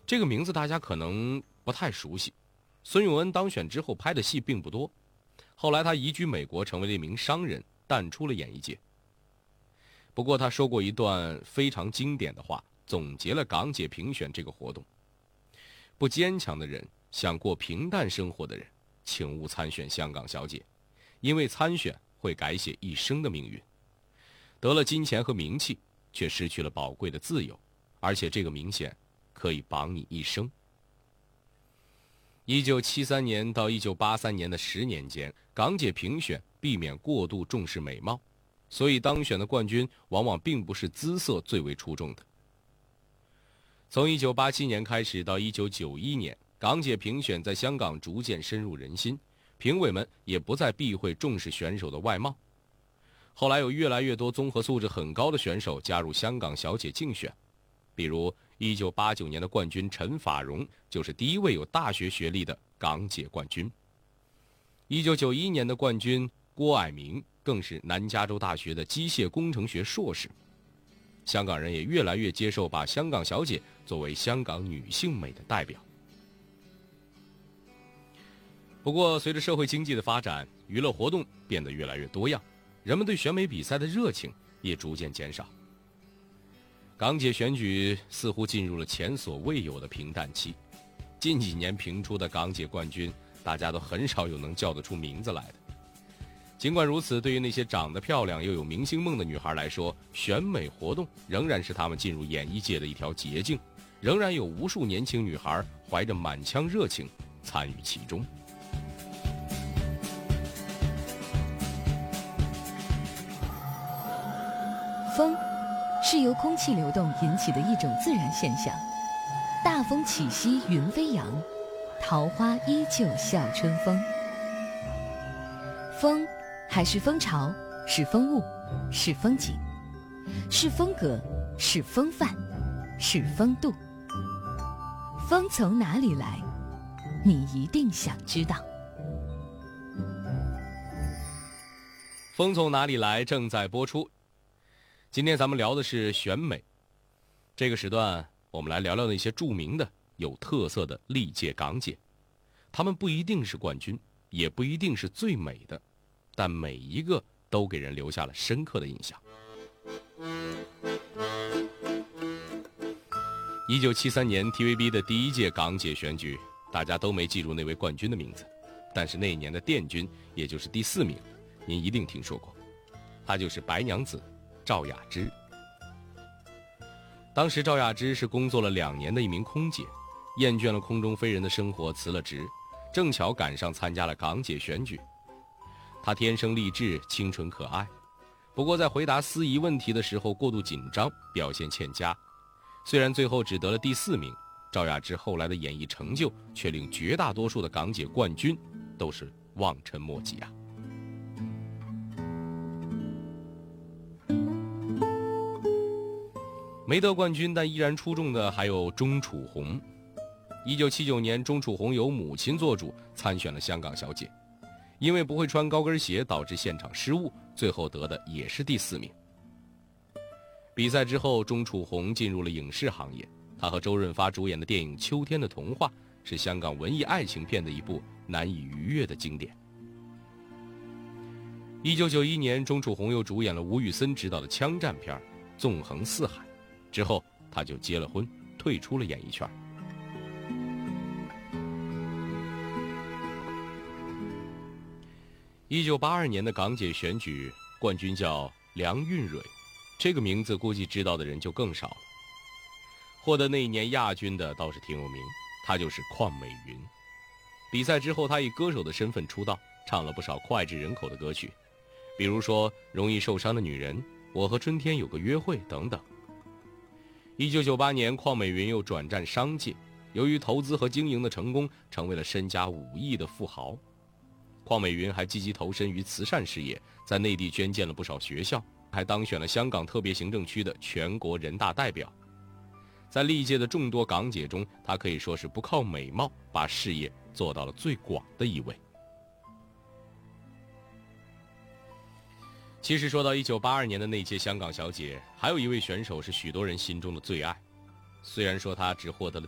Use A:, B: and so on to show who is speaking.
A: 这个名字大家可能不太熟悉。孙永恩当选之后拍的戏并不多，后来他移居美国，成为了一名商人，淡出了演艺界。不过他说过一段非常经典的话，总结了港姐评选这个活动：不坚强的人，想过平淡生活的人，请勿参选香港小姐，因为参选会改写一生的命运。得了金钱和名气，却失去了宝贵的自由，而且这个明显可以绑你一生。1973年到1983年的10年间，港姐评选避免过度重视美貌，所以当选的冠军往往并不是姿色最为出众的。从1987年开始到1991年，港姐评选在香港逐渐深入人心，评委们也不再避讳重视选手的外貌。后来有越来越多综合素质很高的选手加入香港小姐竞选，比如1989年的冠军陈法蓉就是第一位有大学学历的港姐冠军。1991年的冠军郭蔼明更是南加州大学的机械工程学硕士。香港人也越来越接受把香港小姐作为香港女性美的代表。不过随着社会经济的发展，娱乐活动变得越来越多样，人们对选美比赛的热情也逐渐减少。港姐选举似乎进入了前所未有的平淡期，近几年评出的港姐冠军，大家都很少有能叫得出名字来的。尽管如此，对于那些长得漂亮又有明星梦的女孩来说，选美活动仍然是她们进入演艺界的一条捷径，仍然有无数年轻女孩怀着满腔热情参与其中。
B: 风是由空气流动引起的一种自然现象，大风起兮云飞扬，桃花依旧笑春风。风还是风潮，是风物，是风景，是风格，是风范，是风度。风从哪里来，你一定想知道。
A: 风从哪里来正在播出。今天咱们聊的是选美，这个时段我们来聊聊那些著名的有特色的历届港姐。她们不一定是冠军，也不一定是最美的，但每一个都给人留下了深刻的印象。1973年 TVB 的第一届港姐选举，大家都没记住那位冠军的名字，但是那一年的殿军，也就是第4名，您一定听说过，她就是白娘子赵雅芝。当时赵雅芝是工作了2年的一名空姐，厌倦了空中飞人的生活，辞了职，正巧赶上参加了港姐选举。她天生丽质，清纯可爱，不过在回答司仪问题的时候过度紧张，表现欠佳。虽然最后只得了第4名，赵雅芝后来的演艺成就却令绝大多数的港姐冠军都是望尘莫及啊。没得冠军但依然出众的还有钟楚红。1979年，钟楚红由母亲做主参选了香港小姐，因为不会穿高跟鞋导致现场失误，最后得的也是第4名。比赛之后，钟楚红进入了影视行业，她和周润发主演的电影《秋天的童话》是香港文艺爱情片的一部难以逾越的经典。1991年，钟楚红又主演了吴宇森执导的枪战片《纵横四海》，之后她就结了婚，退出了演艺圈。1982年的港姐选举，冠军叫梁韵蕊，这个名字估计知道的人就更少了。获得那一年亚军的倒是挺有名，她就是邝美云。比赛之后，她以歌手的身份出道，唱了不少脍炙人口的歌曲，比如说《容易受伤的女人》、《我和春天有个约会》等等。1998年，邝美云又转战商界，由于投资和经营的成功，成为了身家5亿的富豪。邝美云还积极投身于慈善事业，在内地捐建了不少学校，还当选了香港特别行政区的全国人大代表。在历届的众多港姐中，她可以说是不靠美貌，把事业做到了最广的一位。其实说到1982年的那届香港小姐，还有一位选手是许多人心中的最爱。虽然说她只获得了